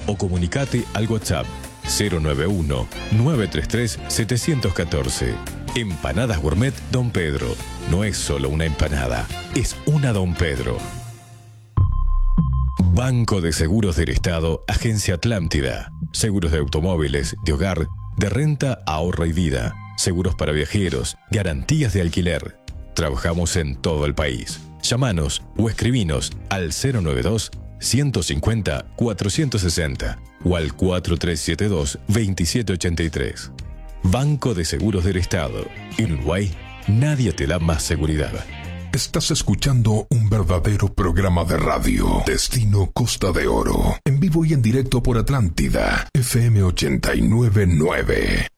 o comunicate al WhatsApp 091-933-714. Empanadas Gourmet Don Pedro. No es solo una empanada, es una Don Pedro. Banco de Seguros del Estado, Agencia Atlántida. Seguros de automóviles, de hogar, de renta, ahorro y vida. Seguros para viajeros, garantías de alquiler. Trabajamos en todo el país. Llámanos o escribinos al 092-150-460 o al 4372-2783. Banco de Seguros del Estado. En Uruguay, nadie te da más seguridad. Estás escuchando un verdadero programa de radio. Destino Costa de Oro. En vivo y en directo por Atlántida. FM 89.9.